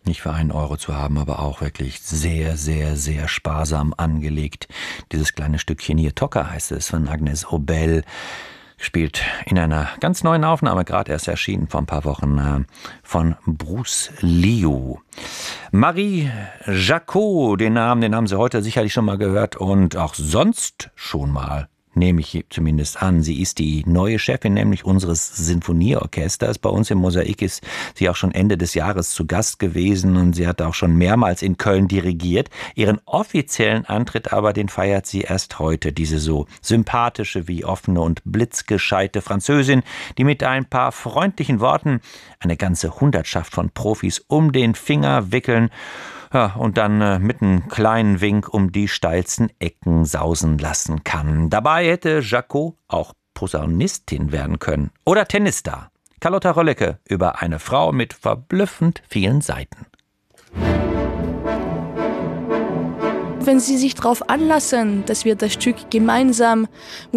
nicht für 1 € zu haben, aber auch wirklich sehr, sehr, sehr sparsam angelegt. Dieses kleine Stückchen hier, Tocker heißt es, von Agnès Obel, gespielt in einer ganz neuen Aufnahme, gerade erst erschienen vor ein paar Wochen, von Bruce Liu. Marie Jacot, den Namen haben Sie heute sicherlich schon mal gehört und auch sonst schon mal. Nehme ich zumindest an. Sie ist die neue Chefin, nämlich unseres Sinfonieorchesters. Bei uns im Mosaik ist sie auch schon Ende des Jahres zu Gast gewesen und sie hat auch schon mehrmals in Köln dirigiert. Ihren offiziellen Antritt aber, den feiert sie erst heute. Diese so sympathische wie offene und blitzgescheite Französin, die mit ein paar freundlichen Worten eine ganze Hundertschaft von Profis um den Finger wickeln. Ja, und dann mit einem kleinen Wink um die steilsten Ecken sausen lassen kann. Dabei hätte Jacot auch Posaunistin werden können. Oder Tennisstar. Carlotta Röllecke über eine Frau mit verblüffend vielen Seiten. Wenn Sie sich darauf anlassen, dass wir das Stück gemeinsam